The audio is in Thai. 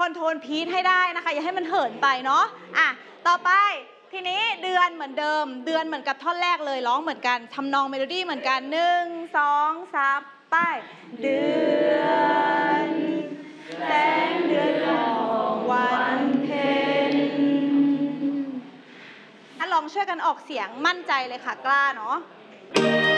อนโทนพีชให้ได้นะคะอย่าให้มันเหินไปเนาะอ่ะต่อไปทีนี้เดือนเหมือนเดิมเดือนเหมือนกับท่อนแรกเลยร้องเหมือนกันทำนองเมโลดี้เหมือนกัน1 2 3ไปเดือนแสงเดือนออกวันเพ็ญถ้าลองช่วยกันออกเสียงมั่นใจเลยค่ะกล้าเนาะ